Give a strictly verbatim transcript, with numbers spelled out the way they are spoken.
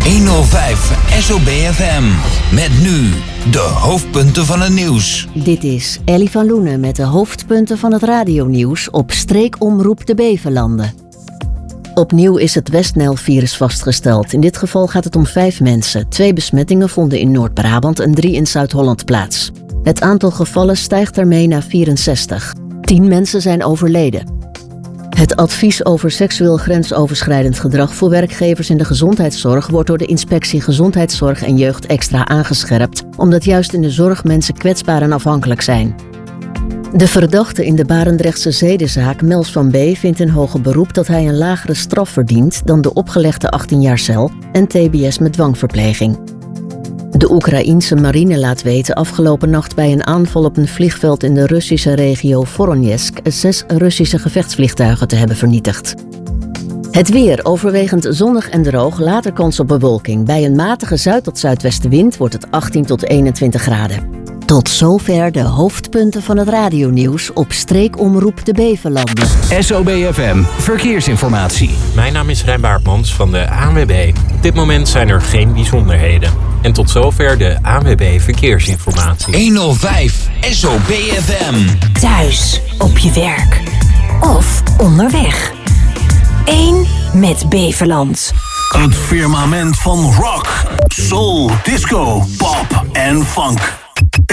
honderdvijf S O B F M. Met nu de hoofdpunten van het nieuws. Dit is Ellie van Loenen met de hoofdpunten van het radionieuws op Streekomroep de Beverlanden. Opnieuw is het Westnijl-virus vastgesteld. In dit geval gaat het om vijf mensen. Twee besmettingen vonden in Noord-Brabant en drie in Zuid-Holland plaats. Het aantal gevallen stijgt daarmee naar vierenzestig. Tien mensen zijn overleden. Het advies over seksueel grensoverschrijdend gedrag voor werkgevers in de gezondheidszorg wordt door de Inspectie Gezondheidszorg en Jeugd extra aangescherpt, omdat juist in de zorg mensen kwetsbaar en afhankelijk zijn. De verdachte in de Barendrechtse zedenzaak, Mels van B., vindt in hoger beroep dat hij een lagere straf verdient dan de opgelegde achttien jaar cel en T B S met dwangverpleging. De Oekraïense marine laat weten afgelopen nacht bij een aanval op een vliegveld in de Russische regio Voronezh zes Russische gevechtsvliegtuigen te hebben vernietigd. Het weer overwegend zonnig en droog, later kans op bewolking. Bij een matige zuid- tot zuidwestenwind wordt het achttien tot eenentwintig graden. Tot zover de hoofdpunten van het radionieuws op Streekomroep de Beverlanden. S O B F M Verkeersinformatie. Mijn naam is Rijn Baartmans van de A N W B. Op dit moment zijn er geen bijzonderheden. En tot zover de A N W B Verkeersinformatie. honderdvijf S O B F M. Thuis, op je werk of onderweg. Eén met Beverland. Het firmament van rock, soul, disco, pop en funk.